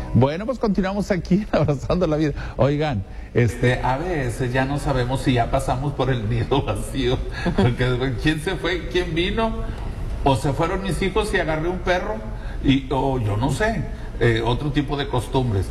Bueno, pues continuamos aquí abrazando la vida. Oigan, a veces ya no sabemos si ya pasamos por el nido vacío, porque ¿quién se fue? ¿Quién vino? O se fueron mis hijos y agarré un perro, o yo no sé, otro tipo de costumbres.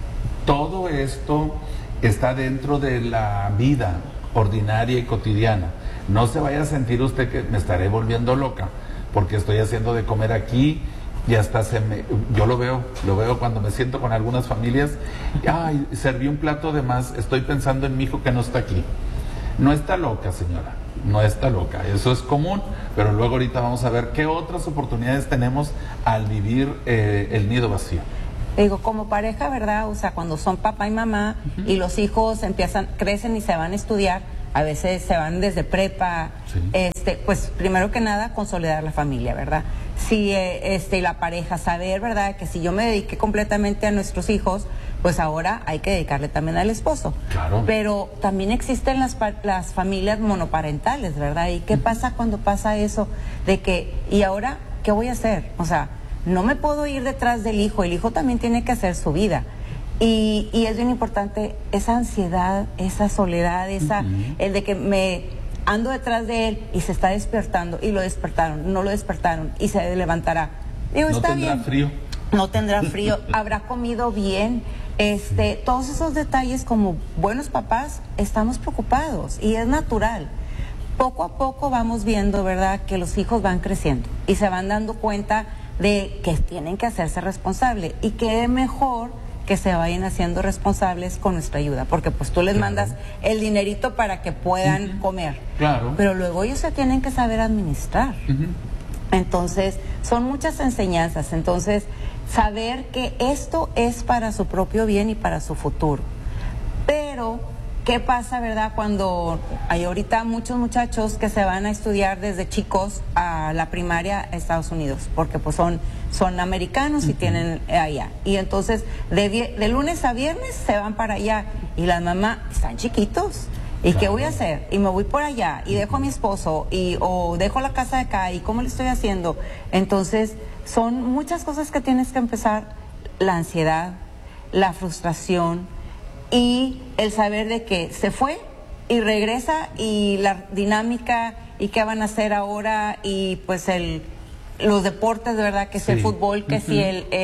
Todo esto está dentro de la vida ordinaria y cotidiana. No se vaya a sentir usted que me estaré volviendo loca, porque estoy haciendo de comer aquí. Y hasta yo lo veo cuando me siento con algunas familias. Ay, serví un plato de más, estoy pensando en mi hijo que no está aquí. No está loca, señora, no está loca, eso es común, pero luego ahorita vamos a ver qué otras oportunidades tenemos al vivir el nido vacío. Digo, como pareja, ¿verdad? O sea, cuando son papá y mamá y los hijos crecen y se van a estudiar, a veces se van desde prepa, sí. Pues primero que nada consolidar la familia, ¿verdad? Si la pareja, saber, ¿verdad? Que si yo me dediqué completamente a nuestros hijos, pues ahora hay que dedicarle también al esposo. Claro. Pero también existen las familias monoparentales, ¿verdad? ¿Y qué pasa cuando pasa eso? De que, ¿y ahora qué voy a hacer? O sea, no me puedo ir detrás del hijo, el hijo también tiene que hacer su vida. Y es bien importante esa ansiedad, esa soledad, el de que me ando detrás de él y se está despertando y lo despertaron, no lo despertaron y se levantará. Digo, no está tendrá bien. Frío. No tendrá frío, habrá comido bien. Todos esos detalles, como buenos papás, estamos preocupados y es natural. Poco a poco vamos viendo, ¿verdad?, que los hijos van creciendo y se van dando cuenta de que tienen que hacerse responsables y que mejor que se vayan haciendo responsables con nuestra ayuda, porque pues tú les mandas el dinerito para que puedan comer, pero luego ellos se tienen que saber administrar. Entonces, son muchas enseñanzas. Entonces, saber que esto es para su propio bien y para su futuro. Pero, ¿qué pasa, verdad, cuando hay ahorita muchos muchachos que se van a estudiar desde chicos a la primaria a Estados Unidos? Porque pues son americanos y tienen allá. Y entonces, de lunes a viernes se van para allá. Y las mamás están chiquitos. ¿Y qué voy a hacer? Y me voy por allá y dejo a mi esposo o dejo la casa de acá y ¿cómo le estoy haciendo? Entonces, son muchas cosas que tienes que empezar. La ansiedad, la frustración y el saber de que se fue y regresa y la dinámica y qué van a hacer ahora y pues los deportes, de verdad, que si el fútbol, que si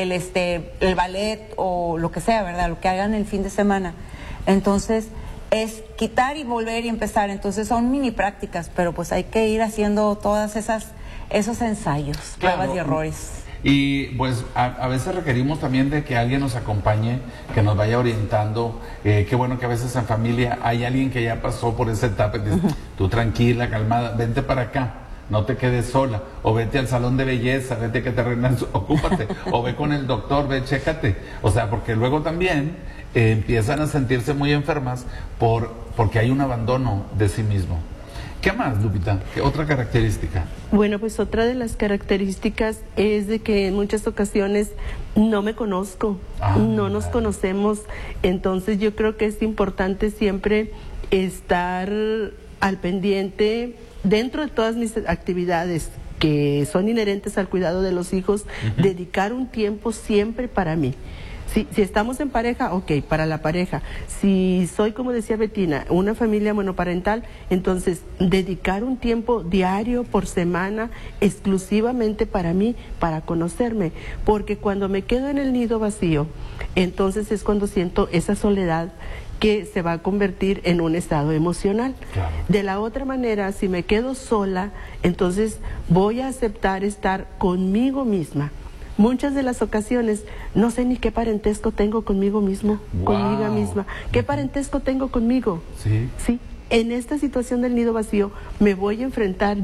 el ballet o lo que sea, ¿verdad? Lo que hagan el fin de semana. Entonces, es quitar y volver y empezar. Entonces son mini prácticas, pero pues hay que ir haciendo todas esos ensayos, pruebas y errores. Y pues a veces requerimos también de que alguien nos acompañe, que nos vaya orientando. Qué bueno que a veces en familia hay alguien que ya pasó por esa etapa y dice, tú tranquila, calmada, vente para acá, no te quedes sola, o vete al salón de belleza, vete que te arreglan, ocúpate, o ve con el doctor, ve, chécate. O sea, porque luego también empiezan a sentirse muy enfermas porque hay un abandono de sí mismo. ¿Qué más, Lupita? ¿Qué otra característica? Bueno, pues otra de las características es de que en muchas ocasiones no me conozco, no nos conocemos. Entonces yo creo que es importante siempre estar al pendiente dentro de todas mis actividades que son inherentes al cuidado de los hijos, dedicar un tiempo siempre para mí. Si estamos en pareja, ok, para la pareja. Si soy, como decía Betina, una familia monoparental, entonces dedicar un tiempo diario por semana exclusivamente para mí, para conocerme. Porque cuando me quedo en el nido vacío, entonces es cuando siento esa soledad que se va a convertir en un estado emocional. Claro. De la otra manera, si me quedo sola, entonces voy a aceptar estar conmigo misma. Muchas de las ocasiones no sé ni qué parentesco tengo conmigo mismo, conmigo misma. ¿Qué parentesco tengo conmigo? Sí. En esta situación del nido vacío me voy a enfrentar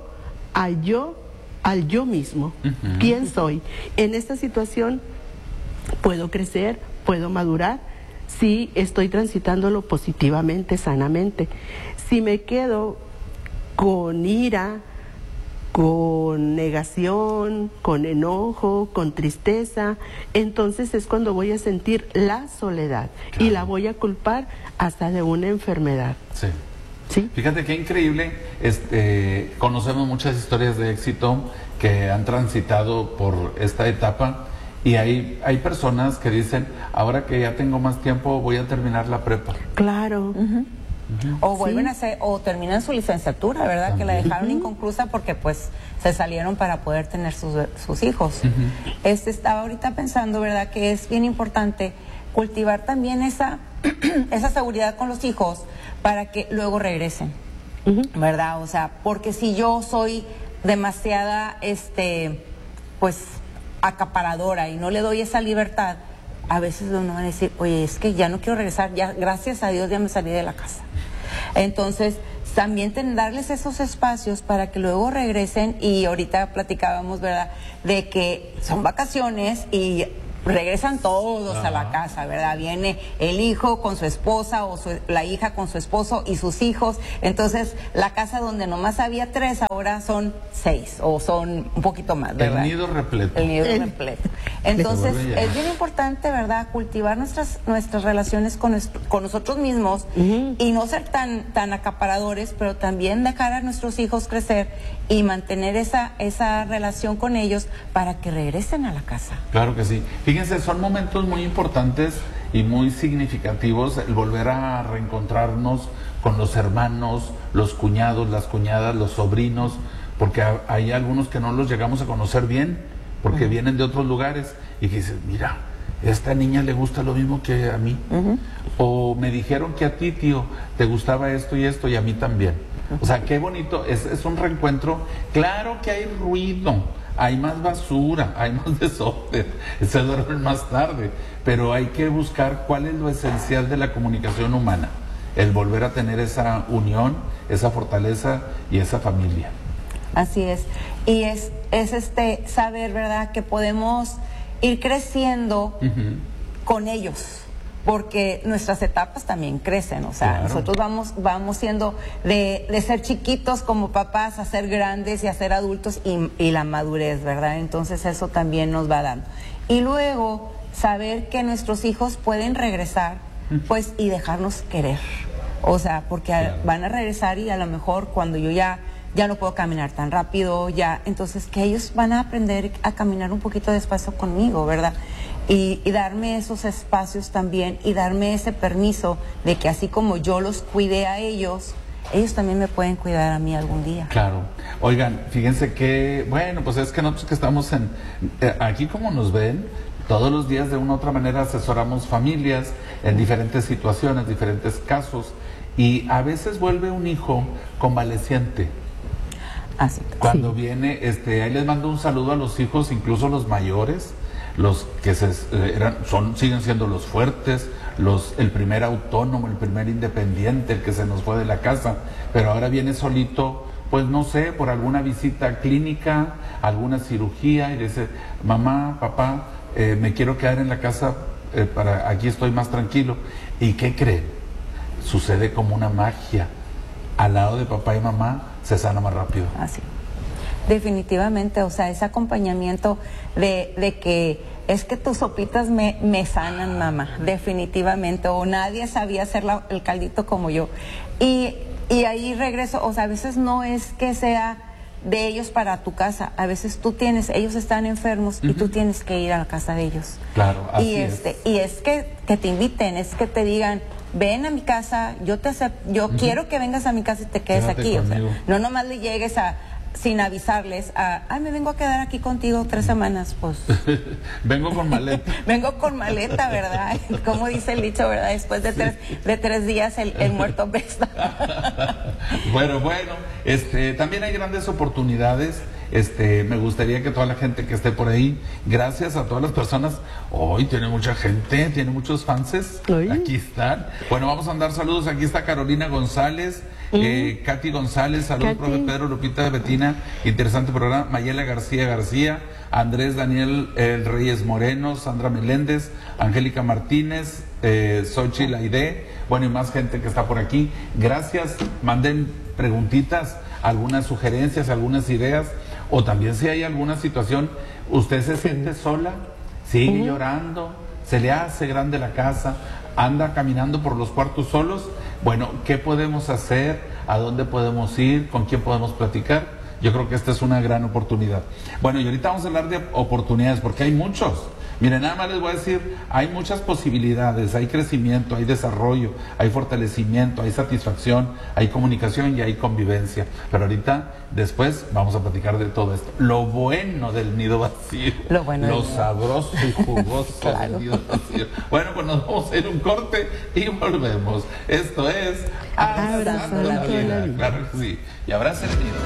al yo mismo. ¿Quién soy? En esta situación puedo crecer, puedo madurar si estoy transitándolo positivamente, sanamente. Si me quedo con ira, con negación, con enojo, con tristeza, entonces es cuando voy a sentir la soledad y la voy a culpar hasta de una enfermedad. Sí. Fíjate qué increíble, conocemos muchas historias de éxito que han transitado por esta etapa Y hay personas que dicen, ahora que ya tengo más tiempo, voy a terminar la prepa. Claro. O vuelven a hacer, o terminan su licenciatura, ¿verdad? También. Que la dejaron inconclusa porque pues se salieron para poder tener sus hijos. Estaba ahorita pensando, ¿verdad? Que es bien importante cultivar también esa seguridad con los hijos para que luego regresen, ¿verdad? O sea, porque si yo soy demasiada, pues, acaparadora y no le doy esa libertad, a veces uno va a decir, oye, es que ya no quiero regresar, ya, gracias a Dios ya me salí de la casa. Entonces, también darles esos espacios para que luego regresen, y ahorita platicábamos, ¿verdad?, de que son vacaciones y regresan todos a la casa, ¿verdad? Viene el hijo con su esposa o la hija con su esposo y sus hijos. Entonces, la casa donde nomás había 3, ahora son 6 o son un poquito más, ¿verdad? El nido repleto. El nido repleto. Entonces, es bien importante, ¿verdad?, cultivar nuestras relaciones con nosotros mismos y no ser tan acaparadores, pero también dejar a nuestros hijos crecer y mantener esa relación con ellos para que regresen a la casa. Claro que sí. Fíjense, son momentos muy importantes y muy significativos el volver a reencontrarnos con los hermanos, los cuñados, las cuñadas, los sobrinos, porque hay algunos que no los llegamos a conocer bien, porque vienen de otros lugares y que dicen, mira, esta niña le gusta lo mismo que a mí. O me dijeron que a ti, tío, te gustaba esto y a mí también. O sea, qué bonito, es un reencuentro. Claro que hay ruido, hay más basura, hay más desorden, se duermen más tarde, pero hay que buscar cuál es lo esencial de la comunicación humana, el volver a tener esa unión, esa fortaleza y esa familia. Así es, y es saber, ¿verdad?, que podemos ir creciendo con ellos, porque nuestras etapas también crecen, o sea, nosotros vamos siendo de ser chiquitos como papás a ser grandes y a ser adultos, y la madurez, ¿verdad? Entonces eso también nos va dando. Y luego saber que nuestros hijos pueden regresar, pues, y dejarnos querer, o sea, porque van a regresar y a lo mejor cuando yo ya no puedo caminar tan rápido, entonces que ellos van a aprender a caminar un poquito despacio conmigo, ¿verdad? Y darme esos espacios también, y darme ese permiso de que así como yo los cuidé a ellos, ellos también me pueden cuidar a mí algún día. Claro. Oigan, fíjense que, bueno, pues es que nosotros que estamos aquí, como nos ven, todos los días de una u otra manera asesoramos familias en diferentes situaciones, diferentes casos, y a veces vuelve un hijo convaleciente. Así. Cuando viene, ahí les mando un saludo a los hijos, incluso los mayores, los que siguen siendo los fuertes, el primer autónomo, el primer independiente, el que se nos fue de la casa, pero ahora viene solito, pues no sé, por alguna visita clínica, alguna cirugía, y dice, mamá, papá, me quiero quedar en la casa, aquí estoy más tranquilo. ¿Y qué creen? Sucede como una magia. Al lado de papá y mamá se sana más rápido. Así. Definitivamente, o sea, ese acompañamiento de que es que tus sopitas me sanan, mamá, definitivamente, o nadie sabía hacer el caldito como yo. Y ahí regreso, o sea, a veces no es que sea de ellos para tu casa, a veces ellos están enfermos y tú tienes que ir a la casa de ellos. Claro, así es. Y es que te inviten, es que te digan, ven a mi casa, yo quiero que vengas a mi casa y te quedes aquí, o sea, no nomás le llegues sin avisarles me vengo a quedar aquí contigo 3 semanas, pues. Vengo con maleta. Vengo con maleta, ¿verdad? Como dice el dicho, ¿verdad? Después de 3 días el muerto pesta. Bueno, también hay grandes oportunidades. Me gustaría que toda la gente que esté por ahí, gracias a todas las personas, hoy tiene mucha gente, tiene muchos fanses, aquí están. Bueno, vamos a mandar saludos, aquí está Carolina González, Katy González, saludos, profe Pedro, Lupita, Betina, interesante programa, Mayela García, Andrés Daniel Reyes Moreno, Sandra Meléndez, Angélica Martínez, Xochitl Aide, bueno, y más gente que está por aquí. Gracias, manden preguntitas, algunas sugerencias, algunas ideas, o también si hay alguna situación, usted se siente sola, sigue llorando, se le hace grande la casa, anda caminando por los cuartos solos. Bueno, ¿qué podemos hacer? ¿A dónde podemos ir? ¿Con quién podemos platicar? Yo creo que esta es una gran oportunidad. Bueno, y ahorita vamos a hablar de oportunidades, porque hay muchos Miren, nada más les voy a decir, hay muchas posibilidades, hay crecimiento, hay desarrollo, hay fortalecimiento, hay satisfacción, hay comunicación y hay convivencia. Pero ahorita, después, vamos a platicar de todo esto. Lo bueno del nido vacío, lo sabroso y jugoso del nido vacío. Bueno, pues nos vamos a ir un corte y volvemos. Esto es Abrazando la Vida. Claro que sí. Y abraza el nido.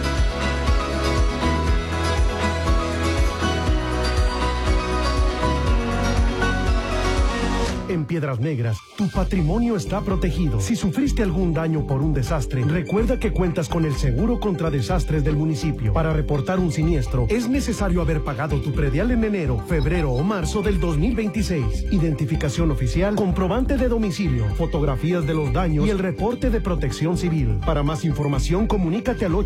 En Piedras Negras, tu patrimonio está protegido. Si sufriste algún daño por un desastre, recuerda que cuentas con el seguro contra desastres del municipio. Para reportar un siniestro, es necesario haber pagado tu predial en enero, febrero o marzo del 2026. Identificación oficial, comprobante de domicilio, fotografías de los daños y el reporte de Protección Civil. Para más información, comunícate al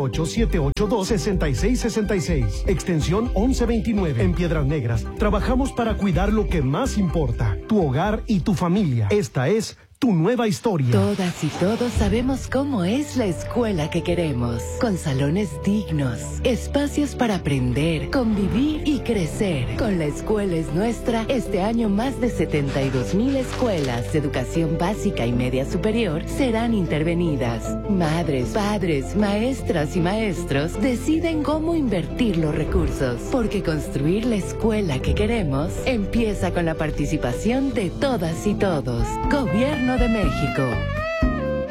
878-782-6666, extensión 1129. En Piedras Negras, trabajamos para cuidar lo que más importa, tu hogar y tu familia. Esta es tu nueva historia. Todas y todos sabemos cómo es la escuela que queremos, con salones dignos, espacios para aprender, convivir y crecer. Con La Escuela es Nuestra, este año más de 72,000 escuelas de educación básica y media superior serán intervenidas. Madres, padres, maestras y maestros deciden cómo invertir los recursos, porque construir la escuela que queremos empieza con la participación de todas y todos. Gobierno de México.